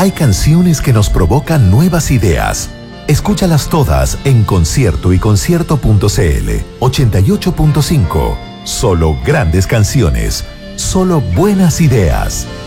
hay canciones que nos provocan nuevas ideas. Escúchalas todas en Concierto y Concierto.cl 88.5. Solo grandes canciones, solo buenas ideas.